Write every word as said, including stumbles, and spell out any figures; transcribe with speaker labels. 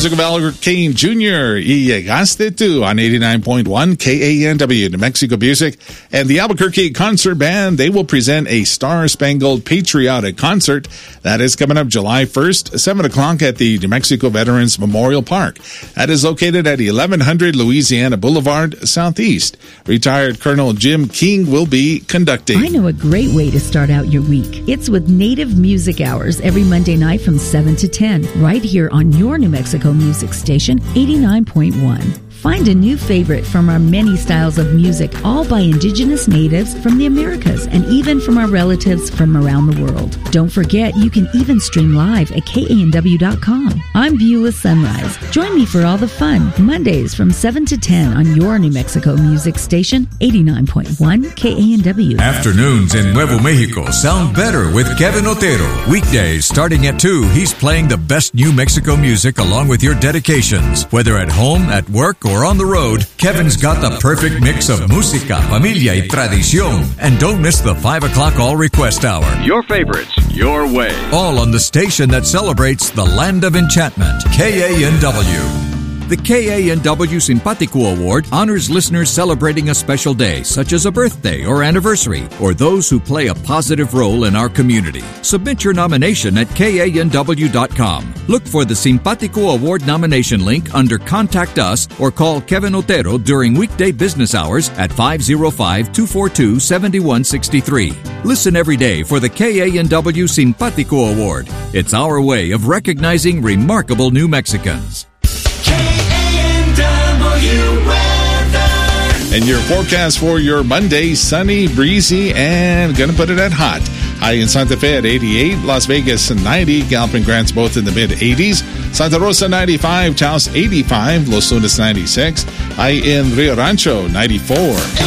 Speaker 1: music of Albert Kane Junior Y Llegaste Tú on eighty-nine point one K A N W, New Mexico Music. And the Albuquerque Concert Band, they will present a Star-Spangled Patriotic Concert. That is coming up July first, seven o'clock at the New Mexico Veterans Memorial Park. That is located at eleven hundred Louisiana Boulevard, Southeast. Retired Colonel Jim King will be conducting.
Speaker 2: I know a great way to start out your week. It's with Native Music Hours every Monday night from seven to ten, right here on your New Mexico Music Station, eighty-nine point one. Find a new favorite from our many styles of music, all by indigenous natives from the Americas and even from our relatives from around the world. Don't forget, you can even stream live at K A N W dot com. I'm Beulah Sunrise. Join me for all the fun, Mondays from seven to ten on your New Mexico Music Station, eighty-nine point one K A N W.
Speaker 3: Afternoons in Nuevo Mexico sound better with Kevin Otero. Weekdays starting at two, he's playing the best New Mexico music along with your dedications. Whether at home, at work, or on the road, Kevin's got the perfect mix of música, familia, y tradición. And don't miss the five o'clock All Request Hour.
Speaker 4: Your favorites, your way.
Speaker 3: All on the station that celebrates the land of enchantment, K A N W. The K A N W Simpatico Award honors listeners celebrating a special day, such as a birthday or anniversary, or those who play a positive role in our community. Submit your nomination at K A N W dot com. Look for the Simpatico Award nomination link under Contact Us or call Kevin Otero during weekday business hours at five oh five, two four two, seven one six three. Listen every day for the K A N W Simpatico Award. It's our way of recognizing remarkable New Mexicans.
Speaker 1: And your forecast for your Monday, sunny, breezy, and gonna put it at hot. High in Santa Fe at eighty-eight, Las Vegas ninety, Gallup and Grants both in the mid-eighties, Santa Rosa ninety-five, Taos eighty-five, Los Lunas ninety-six, high in Rio Rancho ninety-four.